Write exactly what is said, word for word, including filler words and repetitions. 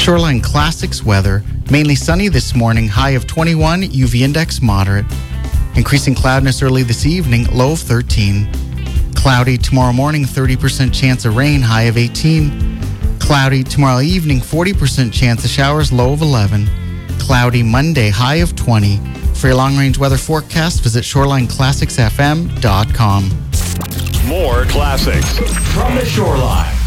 Shoreline Classics weather, mainly sunny this morning, high of twenty-one, U V index moderate. Increasing cloudiness early this evening, low of thirteen. Cloudy tomorrow morning, thirty percent chance of rain, high of eighteen. Cloudy tomorrow evening, forty percent chance of showers, low of eleven. Cloudy Monday, high of twenty. For your long-range weather forecast, visit shoreline classics f m dot com. More classics from the Shoreline.